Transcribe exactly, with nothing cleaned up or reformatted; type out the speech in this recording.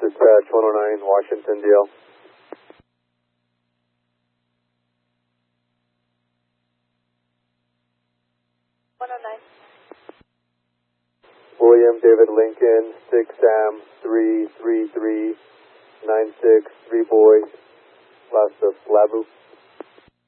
Dispatch one oh nine, Washington, D L. one oh nine. William David Lincoln, six Sam, three three three nine six, three boys, last of Labu.